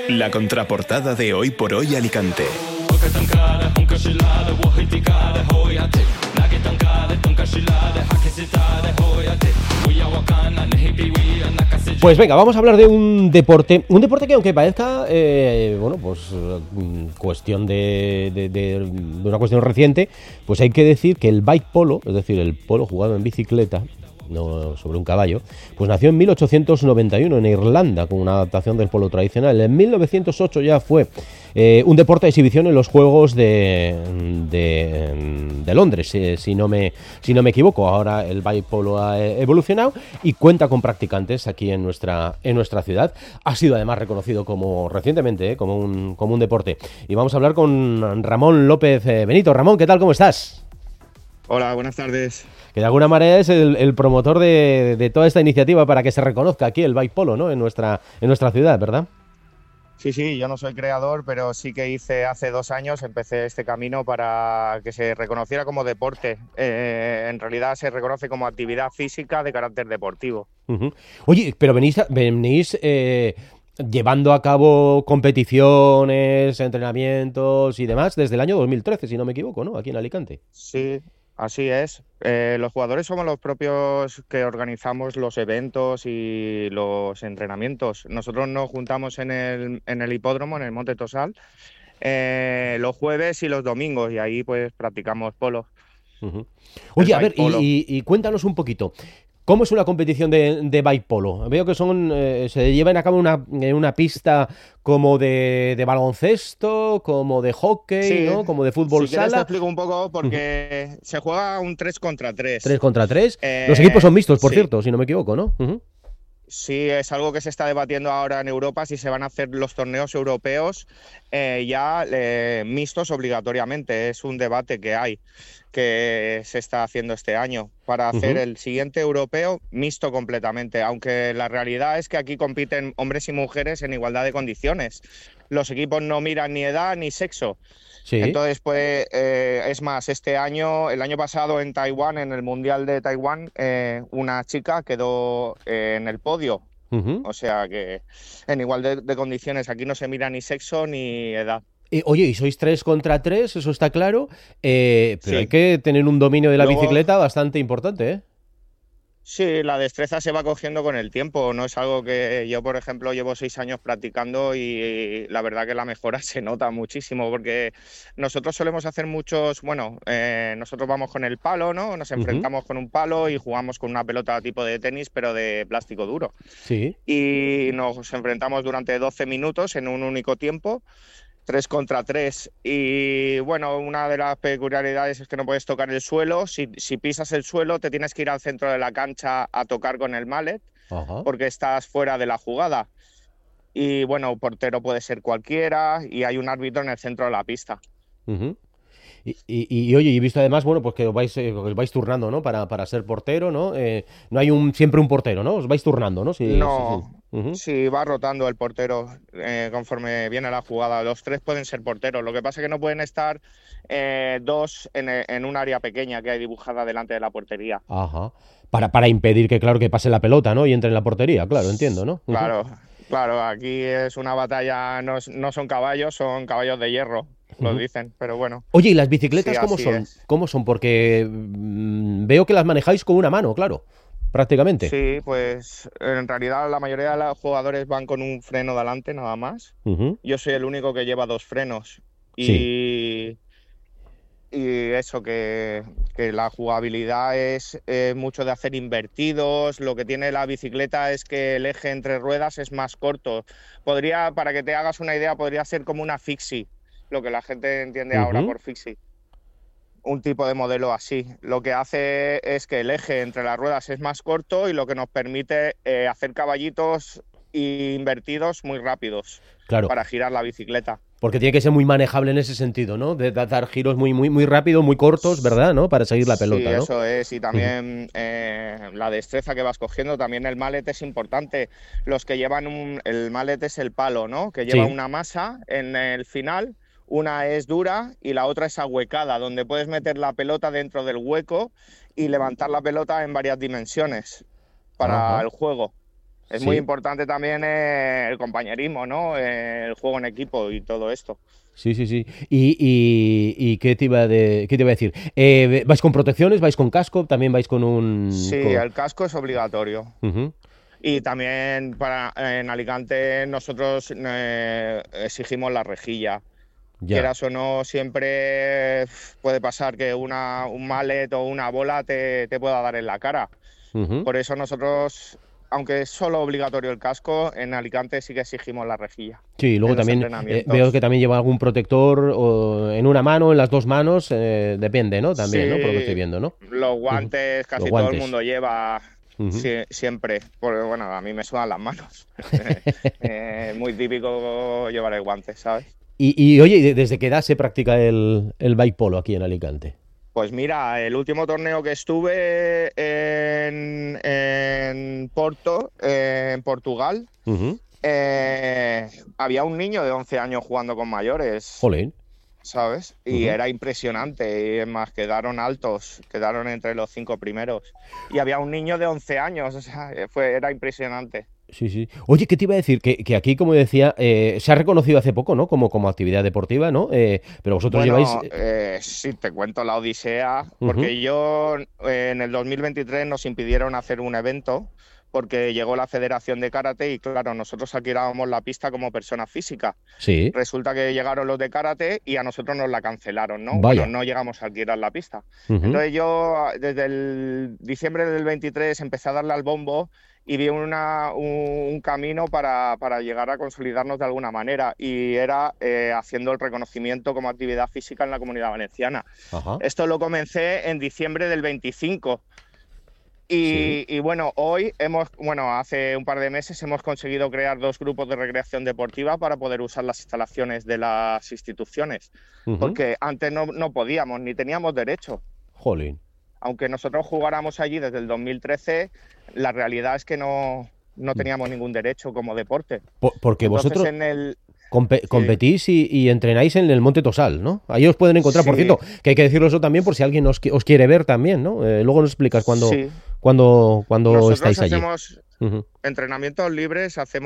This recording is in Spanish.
La contraportada de Hoy por Hoy Alicante. Pues venga, vamos a hablar de un deporte que aunque parezca, cuestión de una cuestión reciente, pues hay que decir que el bike polo, es decir, el polo jugado en bicicleta, no sobre un caballo, pues nació en 1891 en Irlanda con una adaptación del polo tradicional. En 1908 ya fue un deporte de exhibición en los Juegos de Londres, si no me equivoco. Ahora el bike polo ha evolucionado y cuenta con practicantes aquí en nuestra ciudad. Ha sido además reconocido recientemente como un deporte. Y vamos a hablar con Ramón López Benito. Ramón, ¿qué tal? ¿Cómo estás? Hola, buenas tardes. Que de alguna manera es el promotor de toda esta iniciativa para que se reconozca aquí el bike polo, ¿no? En nuestra ciudad, ¿verdad? Sí, yo no soy creador, pero sí que hace 2 años, empecé este camino para que se reconociera como deporte. En realidad se reconoce como actividad física de carácter deportivo. Uh-huh. Oye, pero venís llevando a cabo competiciones, entrenamientos y demás desde el año 2013, si no me equivoco, ¿no? Aquí en Alicante. Sí, así es. Los jugadores somos los propios que organizamos los eventos y los entrenamientos. Nosotros nos juntamos en el hipódromo, en el Monte Tosal, los jueves y los domingos, y ahí pues practicamos polo. Uh-huh. Oye, a ver, y cuéntanos un poquito. ¿Cómo es una competición de bike polo? Veo que se llevan a cabo en una pista como de baloncesto, como de hockey, Sí, ¿no? Como de fútbol si quieres te sala. explico un poco porque se juega un 3 contra 3. 3 contra 3. Los equipos son mixtos, por sí. cierto, si no me equivoco, ¿no? Uh-huh. Sí, es algo que se está debatiendo ahora en Europa, si se van a hacer los torneos europeos mixtos obligatoriamente. Es un debate que se está haciendo este año para hacer el siguiente europeo mixto completamente, aunque la realidad es que aquí compiten hombres y mujeres en igualdad de condiciones. Los equipos no miran ni edad ni sexo. Sí. Entonces, es más, el año pasado en Taiwán, en el Mundial de Taiwán, una chica quedó en el podio. Uh-huh. O sea que en igualdad de condiciones, aquí no se mira ni sexo ni edad. Oye, y sois 3 contra 3, eso está claro, pero Sí. hay que tener un dominio de la Luego, bicicleta bastante importante, ¿eh? Sí, la destreza se va cogiendo con el tiempo. No es algo que yo, por ejemplo, llevo 6 años practicando y la verdad que la mejora se nota muchísimo porque nosotros solemos hacer nosotros vamos con el palo, ¿no? Nos enfrentamos con un palo y jugamos con una pelota tipo de tenis, pero de plástico duro. Sí. Y nos enfrentamos durante 12 minutos en un único tiempo. 3 contra 3 y bueno, una de las peculiaridades es que no puedes tocar el suelo. Si pisas el suelo te tienes que ir al centro de la cancha a tocar con el mallet. Ajá. Porque estás fuera de la jugada y bueno, portero puede ser cualquiera y hay un árbitro en el centro de la pista. Uh-huh. Y oye, y visto además, bueno, pues que os vais turnando, ¿no? Para ser portero, ¿no? No hay siempre un portero, ¿no? Os vais turnando, ¿no? Sí, va rotando el portero conforme viene la jugada. Los 3 pueden ser porteros. Lo que pasa es que no pueden estar 2 en un área pequeña que hay dibujada delante de la portería. Ajá. Para impedir que pase la pelota, ¿no? Y entre en la portería, claro, entiendo, ¿no? Claro, aquí es una batalla, no son caballos, son caballos de hierro. Lo dicen, pero bueno. Oye, ¿y las bicicletas sí, cómo son? Es. ¿Cómo son? Porque veo que las manejáis con una mano, claro, prácticamente. Sí, pues en realidad la mayoría de los jugadores van con un freno de adelante nada más. Uh-huh. Yo soy el único que lleva 2 frenos. Y eso, que la jugabilidad es mucho de hacer invertidos. Lo que tiene la bicicleta es que el eje entre ruedas es más corto. Para que te hagas una idea, podría ser como una fixie, lo que la gente entiende ahora por fixie. Un tipo de modelo así. Lo que hace es que el eje entre las ruedas es más corto y lo que nos permite hacer caballitos invertidos muy rápidos, claro, para girar la bicicleta. Porque tiene que ser muy manejable en ese sentido, ¿no? De dar giros muy, muy, muy rápidos, muy cortos, ¿verdad? ¿No? Para seguir la pelota, sí, ¿no? Eso es. Y también la destreza que vas cogiendo. También el mallet es importante. Los que llevan el mallet es el palo, ¿no? Que lleva una masa en el final. Una es dura y la otra es ahuecada, donde puedes meter la pelota dentro del hueco y levantar la pelota en varias dimensiones para el juego. Es muy importante también el compañerismo, ¿no? El juego en equipo y todo esto. Sí. ¿Y qué te iba a decir? ¿Vais con protecciones? ¿Vais con casco? ¿También vais con un...? Sí, el casco es obligatorio. Y también en Alicante nosotros exigimos la rejilla. Quieras o no, siempre puede pasar que un mallet o una bola te pueda dar en la cara. Por eso nosotros, aunque es solo obligatorio el casco, en Alicante sí que exigimos la rejilla. Sí, luego también veo que también lleva algún protector en una mano, en las dos manos, depende, ¿no? También, sí, ¿no? Por lo que estoy viendo, ¿no? Los guantes, casi todo el mundo lleva siempre. Porque, bueno, a mí me sudan las manos. Es muy típico llevar el guante, ¿sabes? Y oye, ¿desde qué edad se practica el bike polo aquí en Alicante? Pues mira, el último torneo que estuve en Porto, en Portugal, había un niño de 11 años jugando con mayores. Jolín. ¿Sabes? Y era impresionante, y es más, quedaron altos, quedaron entre los 5 primeros. Y había un niño de 11 años, o sea, era impresionante. Sí. Oye, ¿qué te iba a decir? Que aquí, como decía, se ha reconocido hace poco, ¿no? Como actividad deportiva, ¿no? Pero vosotros lleváis... Sí, te cuento la odisea, porque yo en el 2023 nos impidieron hacer un evento porque llegó la Federación de Karate y, claro, nosotros alquilábamos la pista como persona física. Sí. Resulta que llegaron los de Karate y a nosotros nos la cancelaron, ¿no? Vaya. Bueno, no llegamos a alquilar la pista. Entonces yo, desde el diciembre del 23, empecé a darle al bombo y vi un camino para llegar a consolidarnos de alguna manera, y era haciendo el reconocimiento como actividad física en la Comunidad Valenciana. Esto lo comencé en diciembre del 25. Y bueno, hace un par de meses hemos conseguido crear 2 grupos de recreación deportiva para poder usar las instalaciones de las instituciones, porque antes no podíamos, ni teníamos derecho. Jolín. Aunque nosotros jugáramos allí desde el 2013, la realidad es que no teníamos ningún derecho como deporte. Porque entonces, vosotros competís y entrenáis en el Monte Tosal, ¿no? Ahí os pueden encontrar, por cierto, que hay que decirlo eso también por si alguien os quiere ver también, ¿no? Luego nos explicas cuándo estáis allí. Nosotros hacemos entrenamientos libres, hacemos